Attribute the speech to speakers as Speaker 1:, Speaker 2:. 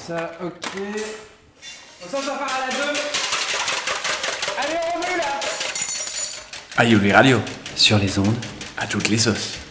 Speaker 1: Ça, ok. On s'en part à la 2. Allez, on revient là.
Speaker 2: Aïouli Radio,
Speaker 3: Sur les ondes,
Speaker 2: à toutes les sauces.